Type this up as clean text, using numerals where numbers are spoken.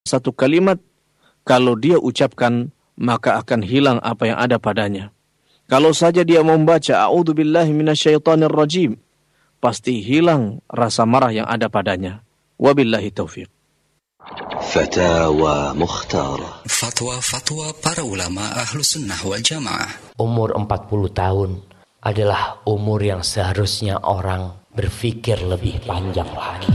satu kalimat, kalau dia ucapkan, maka akan hilang apa yang ada padanya. Kalau saja dia membaca a'udzubillahi minasyaitonirrajim, pasti hilang rasa marah yang ada padanya. Wabillahi taufiq. Fatawa Mukhtar. Fatwa-fatwa para ulama Ahlus Sunnah wal Jamaah. Umur 40 tahun adalah umur yang seharusnya orang berpikir lebih panjang lagi.